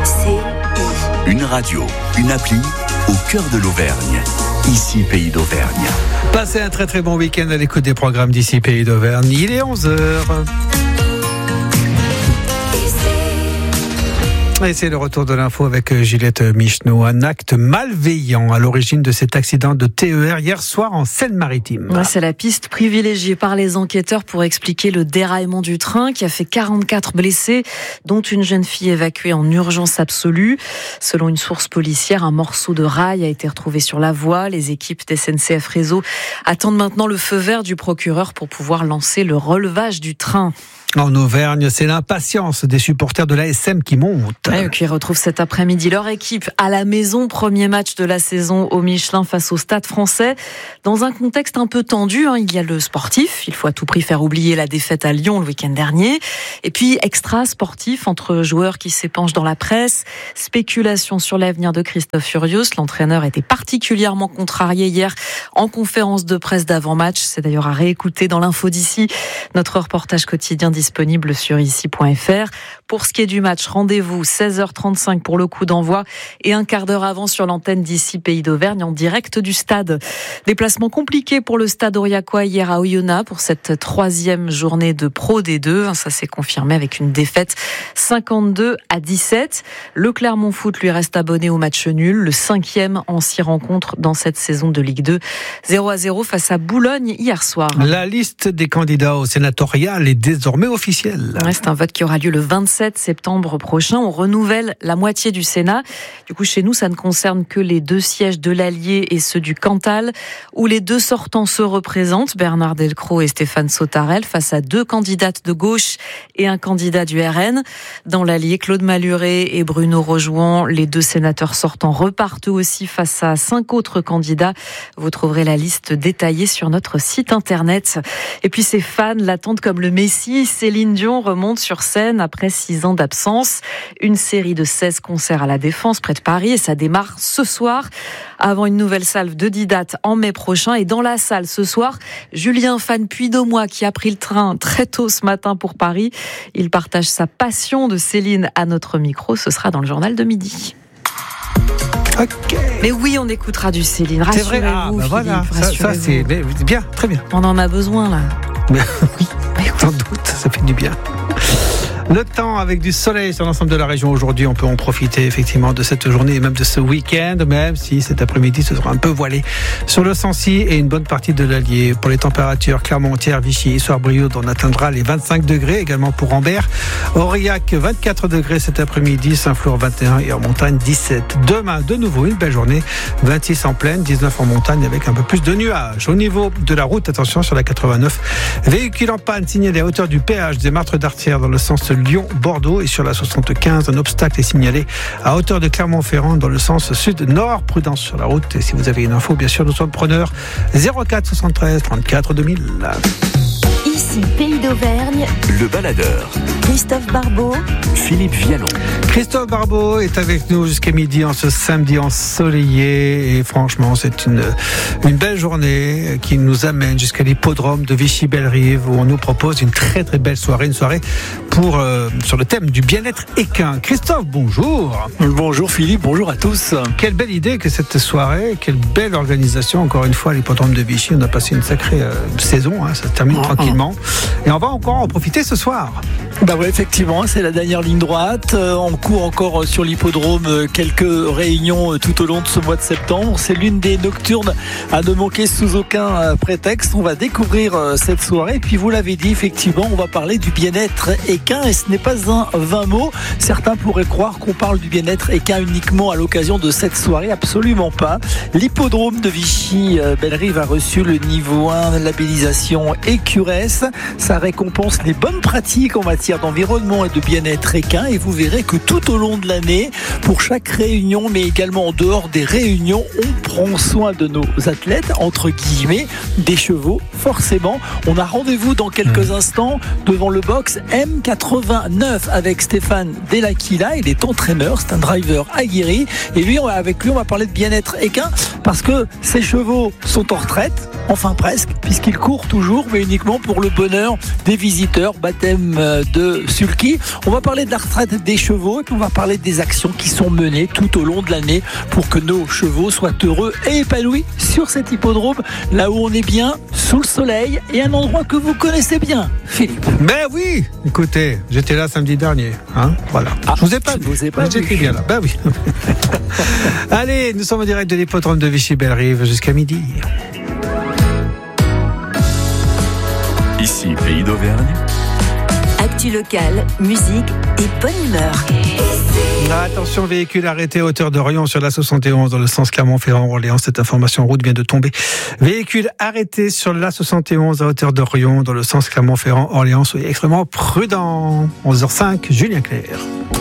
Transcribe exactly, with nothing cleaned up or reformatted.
Une radio, une appli au cœur de l'Auvergne. Ici, Pays d'Auvergne. Passez un très très bon week-end à l'écoute des programmes d'ici, Pays d'Auvergne. Il est onze heures. Et c'est le retour de l'info avec Juliette Micheneau. Un acte malveillant à l'origine de cet accident de T E R hier soir en Seine-Maritime. Ouais, c'est la piste privilégiée par les enquêteurs pour expliquer le déraillement du train qui a fait quarante-quatre blessés, dont une jeune fille évacuée en urgence absolue. Selon une source policière, un morceau de rail a été retrouvé sur la voie. Les équipes d'S N C F Réseau attendent maintenant le feu vert du procureur pour pouvoir lancer le relevage du train. En Auvergne, c'est l'impatience des supporters de l'A S M qui monte. Ouais, qui retrouvent cet après-midi leur équipe à la maison. Premier match de la saison au Michelin face au Stade Français. Dans un contexte un peu tendu, hein, il y a le sportif. Il faut à tout prix faire oublier la défaite à Lyon le week-end dernier. Et puis extra sportif entre joueurs qui s'épanchent dans la presse. Spéculation sur l'avenir de Christophe Furios. L'entraîneur était particulièrement contrarié hier en conférence de presse d'avant-match. C'est d'ailleurs à réécouter dans l'info d'ici. Notre reportage quotidien disponible sur ici point f r. Pour ce qui est du match, rendez-vous seize heures trente-cinq pour le coup d'envoi et un quart d'heure avant sur l'antenne d'ici Pays d'Auvergne en direct du stade. Déplacement compliqué pour le stade aurillacois hier à Oyonnax pour cette troisième journée de Pro D deux. Ça s'est confirmé avec une défaite cinquante-deux à dix-sept. Le Clermont Foot lui reste abonné au match nul, le cinquième en six rencontres dans cette saison de Ligue deux. zéro à zéro face à Boulogne hier soir. La liste des candidats au sénatorial est désormais officielle. Ouais, c'est un vote qui aura lieu le vingt-sept septembre prochain. On renouvelle la moitié du Sénat. Du coup, chez nous, ça ne concerne que les deux sièges de l'Allier et ceux du Cantal, où les deux sortants se représentent, Bernard Delcros et Stéphane Sautarel, face à deux candidates de gauche et un candidat du R N. Dans l'Allier, Claude Malhuret et Bruno Rojouan, les deux sénateurs sortants repartent aussi face à cinq autres candidats. Vous trouverez la liste détaillée sur notre site internet. Et puis ses fans l'attendent comme le Messie. Céline Dion remonte sur scène après six ans d'absence. Une série de seize concerts à la Défense, près de Paris, et ça démarre ce soir, avant une nouvelle salve de dix dates en mai prochain. Et dans la salle ce soir, Julien Fan Puydaumois qui a pris le train très tôt ce matin pour Paris. Il partage sa passion de Céline à notre micro. Ce sera dans le journal de midi. Ok. Mais oui, on écoutera du Céline. C'est vrai. Ah, bah voilà. Ça, ça c'est bien, très bien. On en a besoin là. Mais, oui, sans doute, ça fait du bien. Le temps avec du soleil sur l'ensemble de la région aujourd'hui, on peut en profiter effectivement de cette journée et même de ce week-end, même si cet après-midi ce sera un peu voilé sur le Sancy et une bonne partie de l'Allier. Pour les températures, Clermont-Entière, Vichy, Issoire-Brioude, on atteindra les vingt-cinq degrés, également pour Ambert, Aurillac, vingt-quatre degrés cet après-midi, Saint-Flour vingt et un et en montagne dix-sept. Demain, de nouveau, une belle journée, vingt-six en plaine, dix-neuf en montagne avec un peu plus de nuages. Au niveau de la route, attention sur la quatre-vingt-neuf, véhicule en panne signalé à hauteur du péage des Martres d'Artière dans le sens Lyon-Bordeaux, et sur la soixante-quinze, un obstacle est signalé à hauteur de Clermont-Ferrand dans le sens sud-nord. Prudence sur la route, et si vous avez une info, bien sûr, nous sommes preneurs. zéro quatre soixante-treize trente-quatre deux mille. Ici, Pays d'Auvergne. Le baladeur. Christophe Barbeau. Philippe Vialon. Christophe Barbeau est avec nous jusqu'à midi en ce samedi ensoleillé, et franchement c'est une, une belle journée qui nous amène jusqu'à l'hippodrome de Vichy-Belle-Rive où on nous propose une très très belle soirée, une soirée pour, euh, sur le thème du bien-être équin. Christophe, bonjour. Bonjour Philippe, bonjour à tous. Quelle belle idée que cette soirée, quelle belle organisation encore une fois à l'hippodrome de Vichy. On a passé une sacrée euh, saison, hein, ça se termine ah, tranquillement ah. Et on va encore en profiter ce soir. Bah ouais, effectivement, c'est la dernière ligne droite. Euh, on court encore sur l'hippodrome euh, quelques réunions euh, tout au long de ce mois de septembre. C'est l'une des nocturnes à ne manquer sous aucun euh, prétexte. On va découvrir euh, cette soirée. Et puis vous l'avez dit, effectivement, on va parler du bien-être équin. Et ce n'est pas un vain mot. Certains pourraient croire qu'on parle du bien-être équin uniquement à l'occasion de cette soirée. Absolument pas. L'hippodrome de Vichy-Belle-Rive a reçu le niveau un labellisation Écuresse. Ça récompense les bonnes pratiques en matière d'environnement et de bien-être équin, et vous verrez que tout au long de l'année, pour chaque réunion, mais également en dehors des réunions, on prend soin de nos athlètes, entre guillemets, des chevaux, forcément. On a rendez-vous dans quelques instants devant le box M quatre-vingt-neuf avec Stéphane Delaquila. Il est entraîneur, c'est un driver aguerri. Et lui, avec lui, on va parler de bien-être équin parce que ses chevaux sont en retraite, enfin presque, puisqu'ils courent toujours, mais uniquement pour le bonheur des visiteurs. Baptême de sulky. On va parler de la retraite des chevaux et puis on va parler des actions qui sont menées tout au long de l'année pour que nos chevaux soient heureux et épanouis sur cet hippodrome, là où on est bien, sous le soleil, et un endroit que vous connaissez bien, Philippe. Ben oui, écoutez, j'étais là samedi dernier, hein, voilà. Ah, je vous ai pas je vu, vous ai pas j'étais vu. bien là, ben oui. Allez, nous sommes en direct de l'hippodrome de Vichy-Bellerive jusqu'à midi. Ici, Pays d'Auvergne. Actu locale, musique et bonne humeur. Attention, véhicule arrêté à hauteur d'Orient sur la soixante et onze dans le sens Clermont-Ferrand-Orléans. Cette information en route vient de tomber. Véhicule arrêté sur la soixante et onze à hauteur d'Orient dans le sens Clermont-Ferrand-Orléans. Soyez extrêmement prudents. onze heures cinq, Julien Clerc.